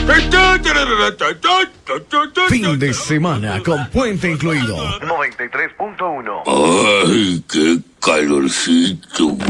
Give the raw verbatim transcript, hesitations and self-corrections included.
Fin de semana con puente incluido. noventa y tres punto uno. Ay, qué calorcito.